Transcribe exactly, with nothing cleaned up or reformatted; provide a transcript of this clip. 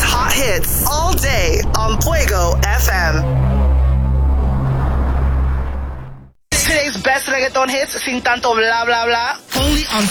hot hits all day on Fuego F M. Today's best reggaeton hits, sin tanto blah blah blah, only on